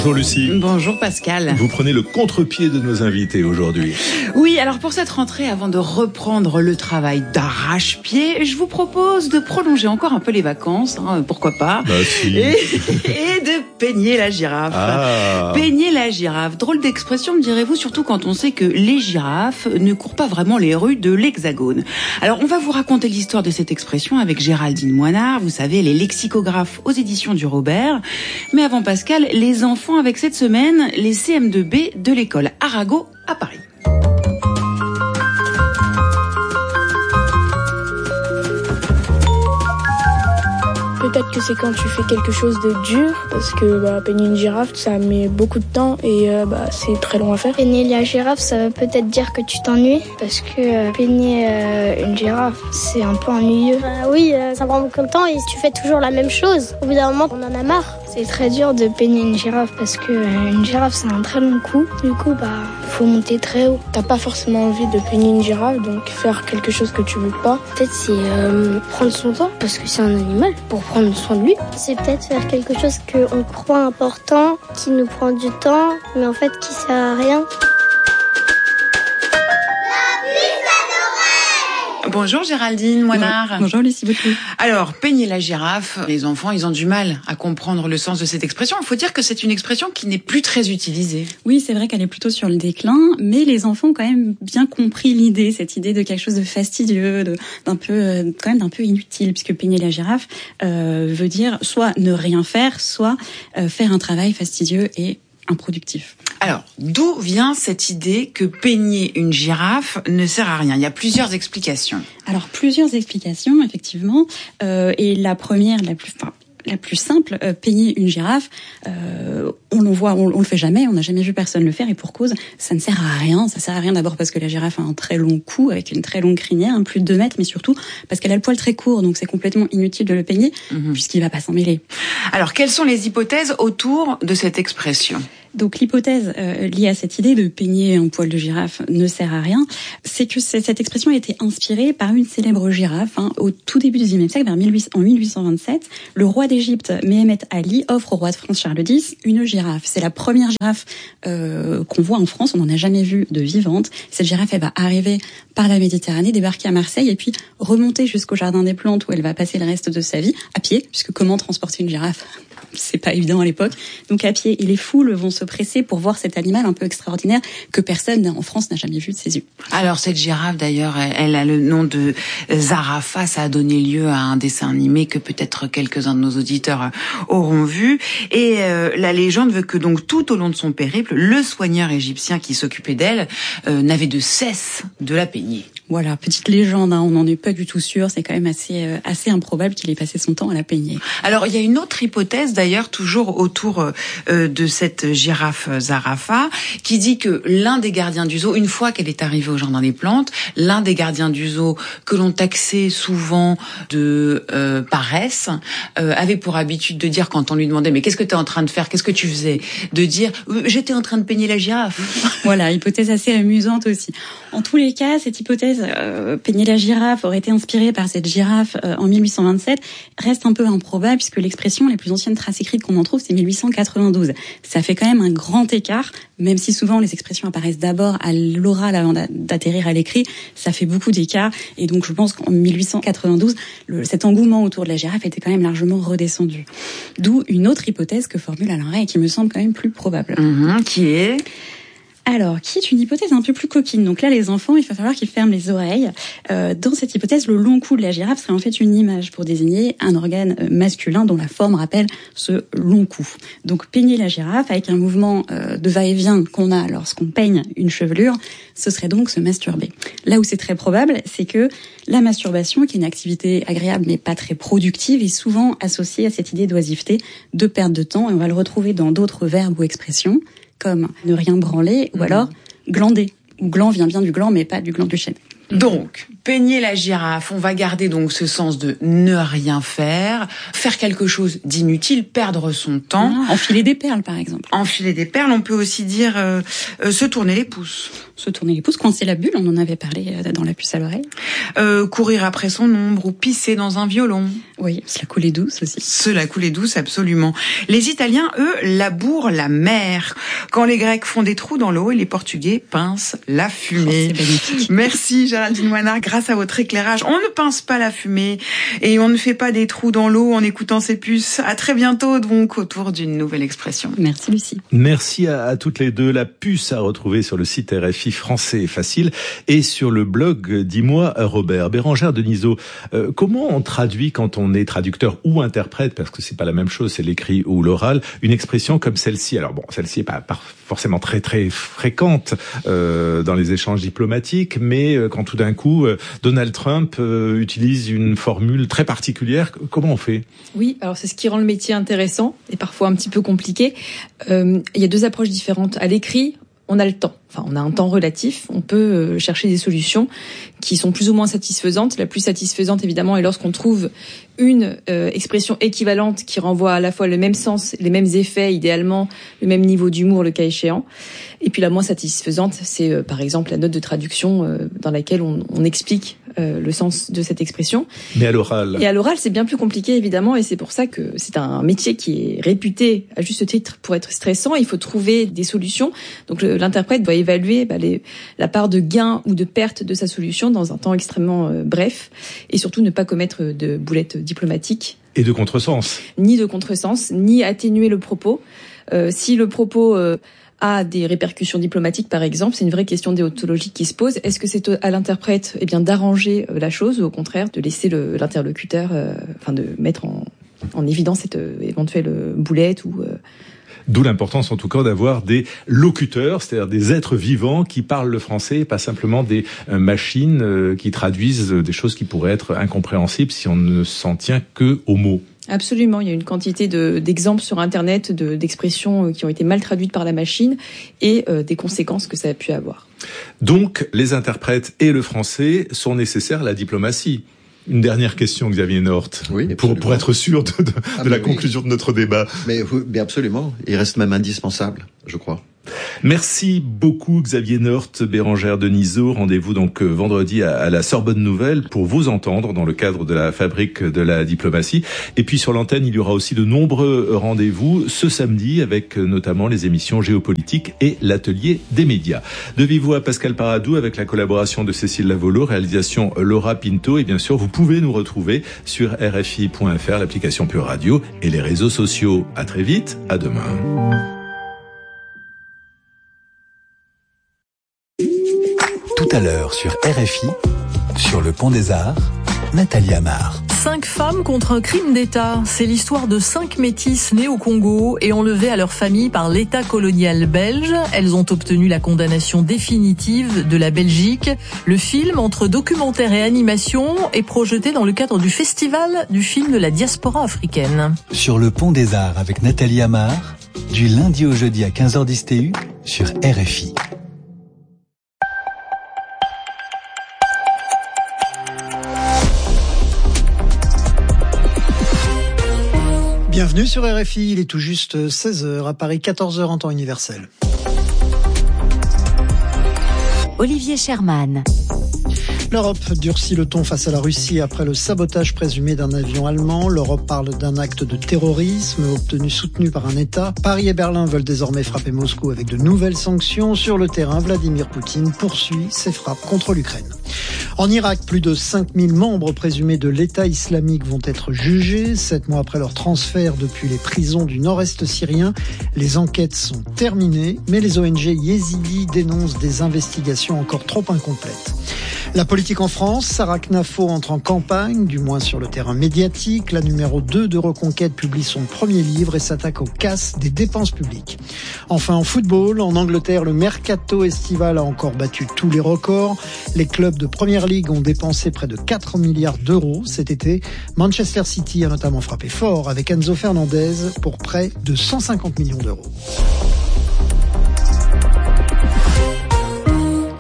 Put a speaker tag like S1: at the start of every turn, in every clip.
S1: Bonjour Lucie.
S2: Bonjour Pascal.
S1: Vous prenez le contre-pied de nos invités aujourd'hui.
S2: Oui, alors pour cette rentrée, avant de reprendre le travail d'arrache-pied, je vous propose de prolonger encore un peu les vacances, pourquoi pas,
S1: si.
S2: et de peigner la girafe. Peigner la girafe, drôle d'expression me direz-vous, surtout quand on sait que les girafes ne courent pas vraiment les rues de l'Hexagone. Alors on va vous raconter l'histoire de cette expression avec Géraldine Moinard, vous savez, elle est lexicographe aux éditions du Robert. Mais avant Pascal, les enfants avec cette semaine, les CM2B de l'école Arago à Paris.
S3: Peut-être que c'est quand tu fais quelque chose de dur, parce que peigner une girafe, ça met beaucoup de temps et c'est très long à faire.
S4: Peigner la girafe, ça veut peut-être dire que tu t'ennuies, parce que peigner une girafe, c'est un peu ennuyeux.
S5: Oui, ça prend beaucoup de temps et tu fais toujours la même chose. Au bout d'un moment, on en a marre.
S4: C'est très dur de peigner une girafe parce que une girafe, c'est un très long coup. Du coup, faut monter très haut.
S3: T'as pas forcément envie de peigner une girafe, donc faire quelque chose que tu veux pas.
S5: Peut-être c'est prendre son temps, parce que c'est un animal, pour prendre soin de lui. C'est peut-être faire quelque chose qu'on croit important, qui nous prend du temps, mais en fait qui sert à rien.
S2: Bonjour Géraldine Moinard.
S6: Bonjour Lucie Boutou.
S2: Alors, peigner la girafe, les enfants, ils ont du mal à comprendre le sens de cette expression. Il faut dire que c'est une expression qui n'est plus très utilisée.
S6: Oui, c'est vrai qu'elle est plutôt sur le déclin, mais les enfants ont quand même bien compris l'idée, cette idée de quelque chose de fastidieux, d'un peu inutile, puisque peigner la girafe veut dire soit ne rien faire, soit faire un travail fastidieux et improductif.
S2: Alors, d'où vient cette idée que peigner une girafe ne sert à rien? Il y a plusieurs explications.
S6: Alors, plusieurs explications, effectivement. Et la première, la plus simple, peigner une girafe, on le fait jamais, on n'a jamais vu personne le faire, et pour cause, ça ne sert à rien. Ça sert à rien d'abord parce que la girafe a un très long cou avec une très longue crinière, plus de 2 mètres, mais surtout parce qu'elle a le poil très court, donc c'est complètement inutile de le peigner puisqu'il va pas s'en mêler.
S2: Alors, quelles sont les hypothèses autour de cette expression?
S6: Donc l'hypothèse liée à cette idée de peigner un poil de girafe ne sert à rien, c'est que cette expression a été inspirée par une célèbre girafe au tout début du XIXe siècle, en 1827. Le roi d'Égypte, Méhémet Ali, offre au roi de France Charles X une girafe. C'est la première girafe qu'on voit en France, on n'en a jamais vu de vivante. Cette girafe, elle va arriver par la Méditerranée, débarquer à Marseille et puis remonter jusqu'au Jardin des Plantes où elle va passer le reste de sa vie à pied, puisque comment transporter une girafe ? C'est pas évident à l'époque. Donc à pied, et les foules vont se presser pour voir cet animal un peu extraordinaire que personne en France n'a jamais vu de ses yeux.
S2: Alors cette girafe d'ailleurs, elle a le nom de Zarafa, ça a donné lieu à un dessin animé que peut-être quelques-uns de nos auditeurs auront vu. Et la légende veut que donc tout au long de son périple, le soigneur égyptien qui s'occupait d'elle n'avait de cesse de la peigner.
S6: Voilà, petite légende, on n'en est pas du tout sûr, c'est quand même assez improbable qu'il ait passé son temps à la peigner.
S2: Alors il y a une autre hypothèse d'ailleurs toujours autour de cette girafe Zarafa qui dit que l'un des gardiens du zoo, une fois qu'elle est arrivée au Jardin des Plantes, l'un des gardiens du zoo que l'on taxait souvent de paresse avait pour habitude de dire quand on lui demandait mais qu'est-ce que tu es en train de faire, qu'est-ce que tu faisais, de dire j'étais en train de peigner la girafe.
S6: Voilà, hypothèse assez amusante aussi. En tous les cas, cette hypothèse peigner la girafe aurait été inspirée par cette girafe en 1827 reste un peu improbable puisque l'expression, les plus anciennes traces écrites qu'on en trouve, c'est 1892. Ça fait quand même un grand écart, même si souvent les expressions apparaissent d'abord à l'oral avant d'atterrir à l'écrit, ça fait beaucoup d'écart. Et donc je pense qu'en 1892, cet engouement autour de la girafe était quand même largement redescendu. D'où une autre hypothèse que formule Alain Rey et qui me semble quand même plus probable.
S2: Qui est
S6: une hypothèse un peu plus coquine. Donc là, les enfants, il va falloir qu'ils ferment les oreilles. Dans cette hypothèse, le long cou de la girafe serait en fait une image pour désigner un organe masculin dont la forme rappelle ce long cou. Donc peigner la girafe avec un mouvement de va-et-vient qu'on a lorsqu'on peigne une chevelure, ce serait donc se masturber. Là où c'est très probable, c'est que la masturbation, qui est une activité agréable mais pas très productive, est souvent associée à cette idée d'oisiveté, de perte de temps, et on va le retrouver dans d'autres verbes ou expressions, comme ne rien branler, ou alors glander. Ou gland vient bien du gland, mais pas du gland du chêne.
S2: Donc, peigner la girafe, on va garder donc ce sens de ne rien faire quelque chose d'inutile, perdre son temps.
S6: Enfiler des perles, par exemple.
S2: Enfiler des perles, on peut aussi dire se tourner les pouces.
S6: Se tourner les pouces, coincer la bulle, on en avait parlé dans la puce à l'oreille.
S2: Courir après son ombre ou pisser dans un violon.
S6: Oui, se la couler douce aussi.
S2: Se la couler douce, absolument. Les Italiens, eux, labourent la mer. Quand les Grecs font des trous dans l'eau et les Portugais pincent la fumée.
S6: C'est magnifique.
S2: Merci Géraldine Moinard, grâce à votre éclairage. On ne pince pas la fumée et on ne fait pas des trous dans l'eau en écoutant ces puces. À très bientôt donc autour d'une nouvelle expression.
S6: Merci Lucie.
S1: Merci à toutes les deux. La puce à retrouver sur le site RFI français et facile et sur le blog Dis-moi Robert. Bérangère Denisot, comment on traduit quand on est traducteur ou interprète, parce que c'est pas la même chose, c'est l'écrit ou l'oral, une expression comme celle-ci? Alors bon, celle-ci est pas forcément très très fréquente dans les échanges diplomatiques, mais quand tout d'un coup Donald Trump utilise une formule très particulière, comment on fait?
S7: Oui, alors c'est ce qui rend le métier intéressant et parfois un petit peu compliqué. Il y a deux approches différentes. À l'écrit, on a le temps. Enfin, on a un temps relatif. On peut chercher des solutions qui sont plus ou moins satisfaisantes. La plus satisfaisante, évidemment, est lorsqu'on trouve une expression équivalente qui renvoie à la fois le même sens, les mêmes effets, idéalement, le même niveau d'humour, le cas échéant. Et puis la moins satisfaisante, c'est par exemple la note de traduction dans laquelle on explique le sens de cette expression.
S1: Mais à l'oral? Et
S7: à l'oral, c'est bien plus compliqué, évidemment, et c'est pour ça que c'est un métier qui est réputé, à juste titre, pour être stressant. Il faut trouver des solutions. Donc l'interprète doit évaluer la part de gain ou de perte de sa solution dans un temps extrêmement bref, et surtout ne pas commettre de boulettes diplomatiques.
S1: Et de contresens.
S7: Ni de contresens, ni atténuer le propos. Si le propos a des répercussions diplomatiques, par exemple, c'est une vraie question déontologique qui se pose. Est-ce que c'est à l'interprète d'arranger la chose, ou au contraire de laisser l'interlocuteur, de mettre en évidence cette éventuelle boulette ou...
S1: D'où l'importance, en tout cas, d'avoir des locuteurs, c'est-à-dire des êtres vivants qui parlent le français, et pas simplement des machines qui traduisent des choses qui pourraient être incompréhensibles si on ne s'en tient que aux mots.
S7: Absolument, il y a une quantité d'exemples sur Internet d'expressions qui ont été mal traduites par la machine et des conséquences que ça a pu avoir.
S1: Donc, les interprètes et le français sont nécessaires à la diplomatie. Une dernière question, Xavier Nort,
S8: oui,
S1: pour être sûr de la conclusion de notre débat.
S8: Mais absolument, il reste même indispensable, je crois.
S1: Merci beaucoup Xavier Nort, Bérangère Denisot. Rendez-vous donc vendredi à la Sorbonne Nouvelle pour vous entendre dans le cadre de la fabrique de la diplomatie. Et puis sur l'antenne, il y aura aussi de nombreux rendez-vous ce samedi avec notamment les émissions géopolitiques et l'atelier des médias. De vive voix Pascal Paradou avec la collaboration de Cécile Lavolo, réalisation Laura Pinto, et bien sûr vous pouvez nous retrouver sur RFI.fr, l'application Pure Radio et les réseaux sociaux. À très vite, à demain.
S9: Tout à l'heure sur RFI, sur le Pont des Arts, Nathalie Amar.
S10: 5 femmes contre un crime d'État. C'est l'histoire de 5 métisses nées au Congo et enlevées à leur famille par l'État colonial belge. Elles ont obtenu la condamnation définitive de la Belgique. Le film, entre documentaire et animation, est projeté dans le cadre du Festival du film de la diaspora africaine.
S9: Sur le Pont des Arts avec Nathalie Amar, du lundi au jeudi à 15h10 TU sur RFI.
S11: Bienvenue sur RFI, il est tout juste 16h, à Paris 14h en temps universel.
S12: Olivier Sherman.
S11: L'Europe durcit le ton face à la Russie après le sabotage présumé d'un avion allemand. L'Europe parle d'un acte de terrorisme soutenu par un État. Paris et Berlin veulent désormais frapper Moscou avec de nouvelles sanctions. Sur le terrain, Vladimir Poutine poursuit ses frappes contre l'Ukraine. En Irak, plus de 5000 membres présumés de l'État islamique vont être jugés. 7 mois après leur transfert depuis les prisons du nord-est syrien, les enquêtes sont terminées, mais les ONG yézidis dénoncent des investigations encore trop incomplètes. La politique en France, Sarah Knafo entre en campagne, du moins sur le terrain médiatique. La numéro 2 de Reconquête publie son premier livre et s'attaque aux casses des dépenses publiques. Enfin en football, en Angleterre, le mercato estival a encore battu tous les records. Les clubs de Première Ligue ont dépensé près de 4 milliards d'euros cet été. Manchester City a notamment frappé fort avec Enzo Fernandez pour près de 150 millions d'euros.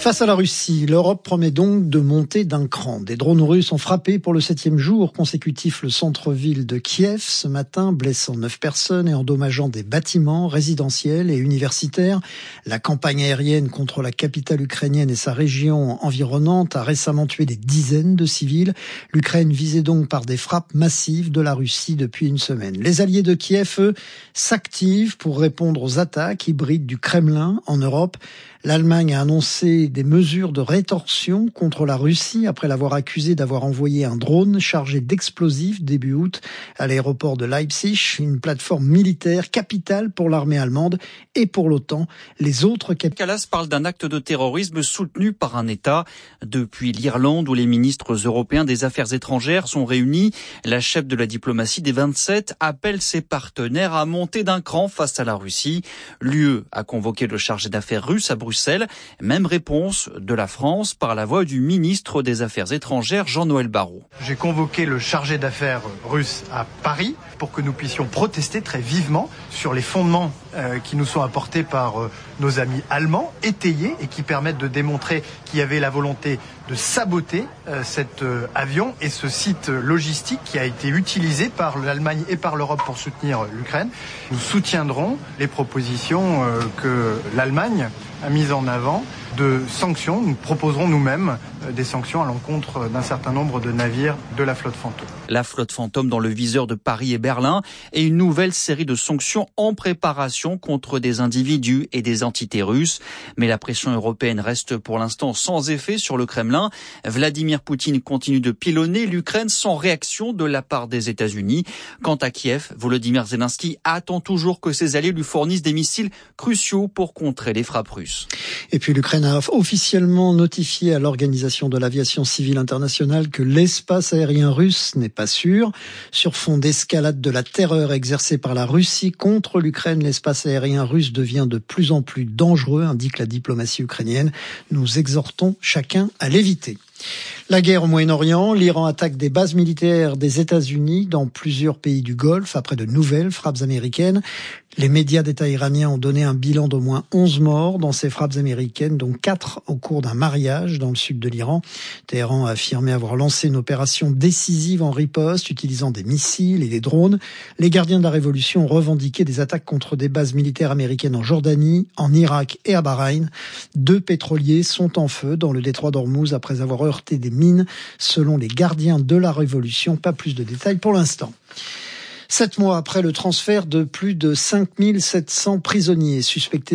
S11: Face à la Russie, l'Europe promet donc de monter d'un cran. Des drones russes ont frappé pour le 7e jour consécutif le centre-ville de Kiev ce matin, blessant 9 personnes et endommageant des bâtiments résidentiels et universitaires. La campagne aérienne contre la capitale ukrainienne et sa région environnante a récemment tué des dizaines de civils. L'Ukraine visée donc par des frappes massives de la Russie depuis une semaine. Les alliés de Kiev, eux, s'activent pour répondre aux attaques hybrides du Kremlin en Europe. L'Allemagne a annoncé des mesures de rétorsion contre la Russie après l'avoir accusée d'avoir envoyé un drone chargé d'explosifs début août à l'aéroport de Leipzig, une plateforme militaire capitale pour l'armée allemande et pour l'OTAN. Les autres
S13: Kallas parle d'un acte de terrorisme soutenu par un État. Depuis l'Irlande où les ministres européens des Affaires étrangères sont réunis, la chef de la diplomatie des 27 appelle ses partenaires à monter d'un cran face à la Russie. L'UE a convoqué le chargé d'affaires russe à Bruxelles. Même réponse de la France par la voix du ministre des Affaires étrangères Jean-Noël Barrot.
S14: J'ai convoqué le chargé d'affaires russe à Paris pour que nous puissions protester très vivement sur les fondements qui nous sont apportés par nos amis allemands, étayés et qui permettent de démontrer qu'il y avait la volonté de saboter cet avion et ce site logistique qui a été utilisé par l'Allemagne et par l'Europe pour soutenir l'Ukraine. Nous soutiendrons les propositions que l'Allemagne a mises en avant de sanctions. Nous proposerons nous-mêmes des sanctions à l'encontre d'un certain nombre de navires de la flotte fantôme.
S13: La flotte fantôme dans le viseur de Paris et Berlin et une nouvelle série de sanctions en préparation contre des individus et des entités russes. Mais la pression européenne reste pour l'instant sans effet sur le Kremlin. Vladimir Poutine continue de pilonner l'Ukraine sans réaction de la part des États-Unis. Quant à Kiev, Volodymyr Zelensky attend toujours que ses alliés lui fournissent des missiles cruciaux pour contrer les frappes russes.
S11: Et puis l'Ukraine a officiellement notifié à l'Organisation de l'aviation civile internationale que l'espace aérien russe n'est pas sûr. Sur fond d'escalade de la terreur exercée par la Russie contre l'Ukraine, l'espace aérien russe devient de plus en plus dangereux, indique la diplomatie ukrainienne. Nous exhortons chacun à l'éviter. La guerre au Moyen-Orient, l'Iran attaque des bases militaires des États-Unis dans plusieurs pays du Golfe après de nouvelles frappes américaines. Les médias d'État iraniens ont donné un bilan d'au moins 11 morts dans ces frappes américaines, dont 4 au cours d'un mariage dans le sud de l'Iran. Téhéran a affirmé avoir lancé une opération décisive en riposte, utilisant des missiles et des drones. Les gardiens de la révolution ont revendiqué des attaques contre des bases militaires américaines en Jordanie, en Irak et à Bahreïn. 2 pétroliers sont en feu dans le détroit d'Ormuz après avoir heurté des mines, selon les gardiens de la révolution. Pas plus de détails pour l'instant. 7 mois après le transfert de plus de 5700 prisonniers suspectés